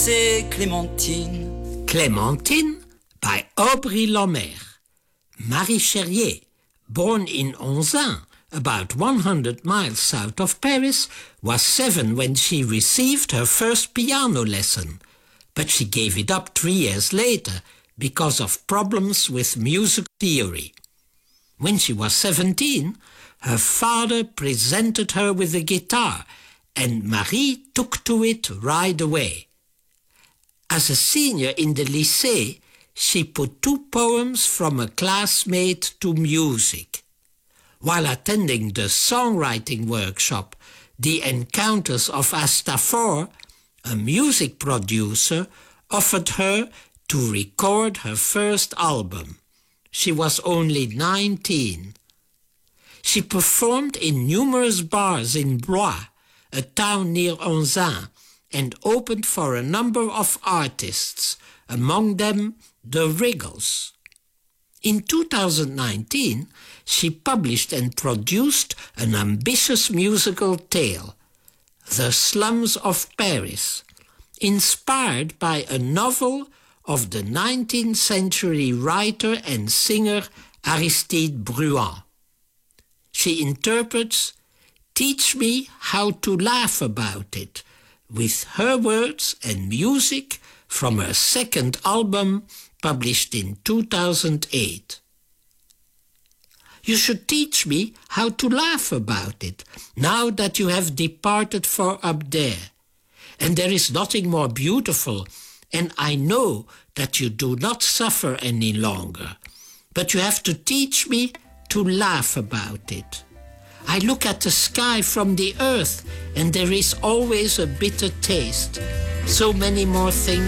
c'est Clémentine. Clémentine by Aubry Lemaire. Marie Cherrier, born in Onzain, about 100 miles south of Paris, was 7 when she received her first piano lesson, but she gave it up 3 years later because of problems with music theory. When she was 17, her father presented her with a guitar, and Marie took to it right away. As a senior in the lycée, she put 2 poems from a classmate to music. While attending the songwriting workshop, The Encounters of Astafor, a music producer offered her to record her first album. She was only 19. She performed in numerous bars in Blois, a town near Onzain, and opened for a number of artists, among them the Wriggles. In 2019, she published and produced an ambitious musical tale, The Slums of Paris, inspired by a novel of the 19th century writer and singer Aristide Bruant. She interprets Teach Me How to Laugh About It, with her words and music from her second album published in 2008. You should teach me how to laugh about it, now that you have departed for up there. And there is nothing more beautiful, and I know that you do not suffer any longer. But you have to teach me to laugh about it. I look at the sky from the earth, and there is always a bitter taste. So many more things